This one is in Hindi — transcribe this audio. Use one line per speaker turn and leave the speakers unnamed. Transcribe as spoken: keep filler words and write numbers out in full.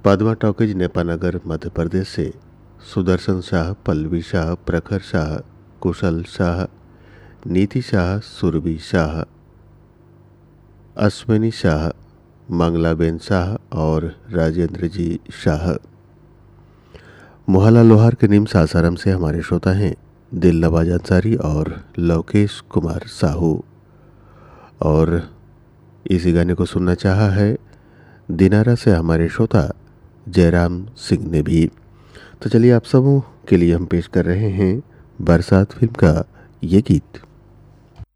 पद्मा टॉकीज नेपानगर मध्य प्रदेश से सुदर्शन शाह, पल्लवी शाह, प्रखर शाह, कुशल शाह, नीति शाह, सुरभि शाह, अश्विनी शाह, मंगलाबेन शाह और राजेंद्र जी शाह। मोहल्ला लोहार के निम सासाराम से हमारे श्रोता हैं दिलनवाज अंसारी और लोकेश कुमार साहू। और इसी गाने को सुनना चाहा है दिनारा से हमारे श्रोता जयराम सिंह ने भी। तो चलिए आप सबों के लिए हम पेश कर रहे हैं बरसात फिल्म का ये गीत।